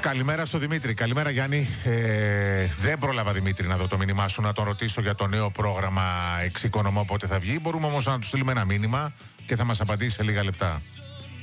Καλημέρα στο Δημήτρη. Καλημέρα Γιάννη. Δεν πρόλαβα Δημήτρη να δω το μήνυμά σου, να τον ρωτήσω για το νέο πρόγραμμα Εξοικονομώ πότε θα βγει. Μπορούμε όμως να του στείλουμε ένα μήνυμα και θα μας απαντήσει σε λίγα λεπτά.